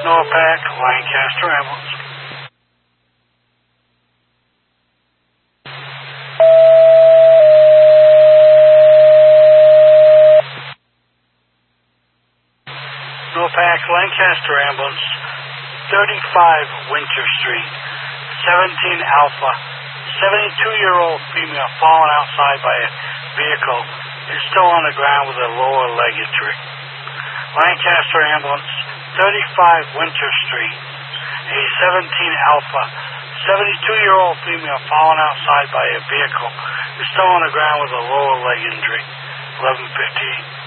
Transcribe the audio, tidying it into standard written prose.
Norpac, Lancaster Ambulance. Norpac, Lancaster Ambulance, 35 Winter Street, 17 Alpha, 72-year-old female fallen outside by a vehicle is still on the ground with a lower leg injury. Lancaster Ambulance, 35 Winter Street, a 17 Alpha, 72-year-old female fallen outside by a vehicle is still on the ground with a lower leg injury. 11:15.